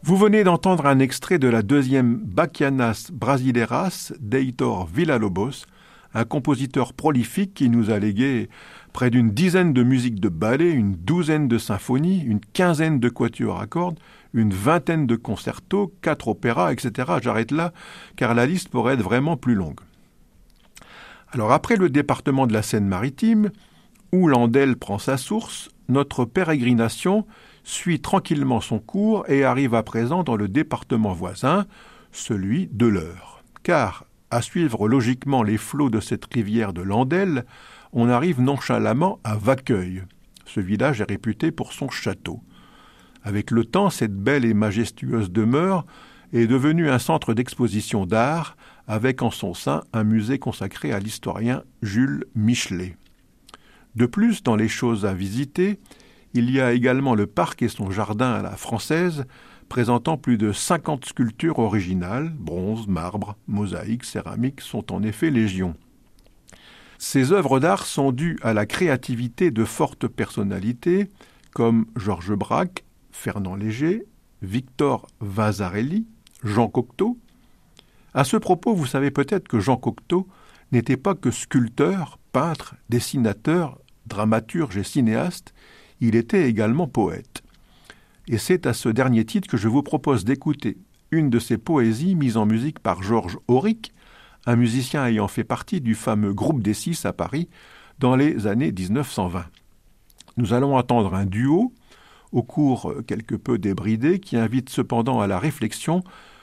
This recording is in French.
Vous venez d'entendre un extrait de la deuxième Bachianas Brasileiras d'Heitor Villa-Lobos, un compositeur prolifique qui nous a légué près d'une dizaine de musiques de ballet, une douzaine de symphonies, une quinzaine de quatuors à cordes, une vingtaine de concertos, 4 opéras, etc. J'arrête là, car la liste pourrait être vraiment plus longue. Alors après le département de la Seine-Maritime, où l'Andelle prend sa source, notre pérégrination suit tranquillement son cours et arrive à présent dans le département voisin, celui de l'Eure. Car, à suivre logiquement les flots de cette rivière de l'Andelle, on arrive nonchalamment à Vaqueuil. Ce village est réputé pour son château. Avec le temps, cette belle et majestueuse demeure est devenue un centre d'exposition d'art, avec en son sein un musée consacré à l'historien Jules Michelet. De plus, dans les choses à visiter, il y a également le parc et son jardin à la française, présentant plus de 50 sculptures originales, bronze, marbre, mosaïque, céramique, sont en effet légion. Ces œuvres d'art sont dues à la créativité de fortes personnalités comme Georges Braque, Fernand Léger, Victor Vasarely, Jean Cocteau. À ce propos, vous savez peut-être que Jean Cocteau n'était pas que sculpteur, peintre, dessinateur, dramaturge et cinéaste, il était également poète. Et c'est à ce dernier titre que je vous propose d'écouter une de ses poésies mise en musique par Georges Auric, un musicien ayant fait partie du fameux groupe des Six à Paris dans les années 1920. Nous allons entendre un duo, au cours quelque peu débridé, qui invite cependant à la réflexion